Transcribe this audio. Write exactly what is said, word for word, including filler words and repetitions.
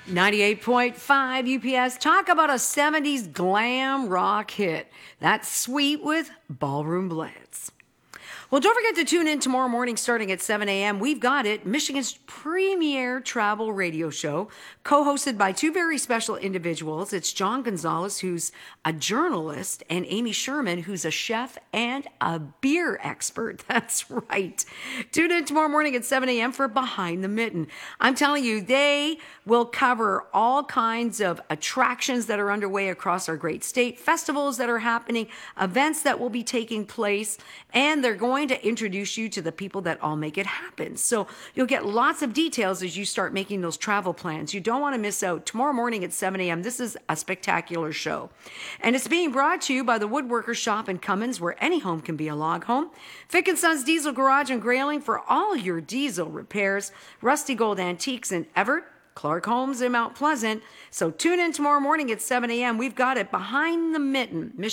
ninety-eight point five U P S. Talk about a seventies glam rock hit. That's Sweet with Ballroom Blitz. Well, don't forget to tune in tomorrow morning starting at seven a.m. We've got it, Michigan's premier travel radio show, co-hosted by two very special individuals. It's John Gonzalez, who's a journalist, and Amy Sherman, who's a chef and a beer expert. That's right. Tune in tomorrow morning at seven a.m. for Behind the Mitten. I'm telling you, they will cover all kinds of attractions that are underway across our great state, festivals that are happening, events that will be taking place, and they're going to introduce you to the people that all make it happen. So you'll get lots of details as you start making those travel plans. You don't want to miss out. Tomorrow morning at seven a.m. This is a spectacular show. And it's being brought to you by the Woodworker Shop in Cummins, where any home can be a log home. Fick and Sons Diesel Garage in Grayling for all your diesel repairs. Rusty Gold Antiques in Everett. Clark Homes in Mount Pleasant. So tune in tomorrow morning at seven a.m. We've got it Behind the Mitten.